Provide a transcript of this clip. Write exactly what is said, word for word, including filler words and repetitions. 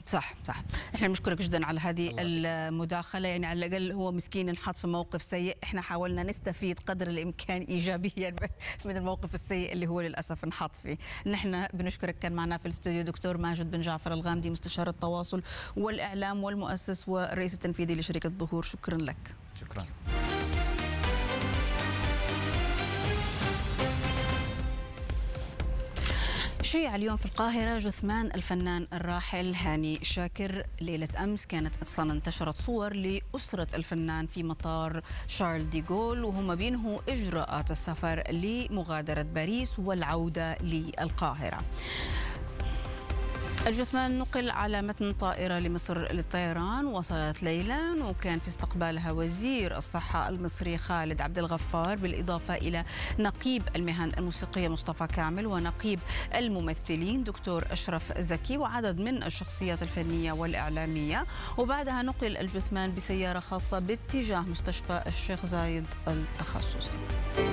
صح صح. احنا بنشكرك جدا على هذه المداخله، يعني على الاقل هو مسكين انحط في موقف سيء، احنا حاولنا نستفيد قدر الامكان ايجابيا من الموقف السيء اللي هو للاسف انحط فيه. نحن بنشكرك، كان معنا في الاستوديو دكتور ماجد بن جعفر الغامدي، مستشار التواصل والاعلام والمؤسس والرئيس التنفيذي لشركه ظهور. شكرا لك. شكرا. شيع اليوم في القاهرة جثمان الفنان الراحل هاني شاكر. ليلة أمس كانت أصلا انتشرت صور لأسرة الفنان في مطار شارل دي جول وهم بينهوا إجراءات السفر لمغادرة باريس والعودة للقاهرة. الجثمان نقل على متن طائرة لمصر للطيران، وصلت ليلا وكان في استقبالها وزير الصحة المصري خالد عبد الغفار، بالإضافة إلى نقيب المهن الموسيقية مصطفى كامل ونقيب الممثلين دكتور أشرف زكي وعدد من الشخصيات الفنية والإعلامية. وبعدها نقل الجثمان بسيارة خاصة باتجاه مستشفى الشيخ زايد التخصصي.